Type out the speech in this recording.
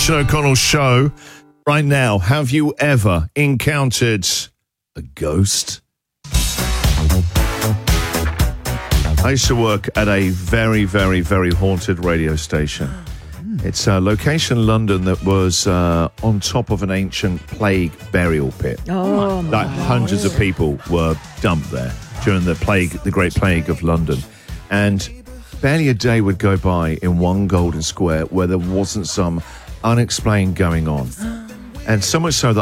Richard O'Connell Show. Right now, have you ever encountered a ghost? I used to work at a very, very, very haunted radio station. It's a location in London that was on top of an ancient plague burial pit. Oh, like hundreds of people were dumped there during the plague, the Great Plague of London. And barely a day would go by in one golden square where there wasn't some unexplained going on. And so much so that